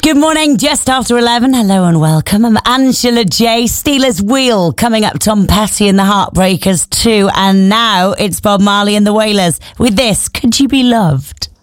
Good morning, just after 11. Hello and welcome. I'm Angela J. Steelers Wheel. Coming up, Tom Petty and the Heartbreakers 2. And now it's Bob Marley and the Wailers with this, Could You Be Loved?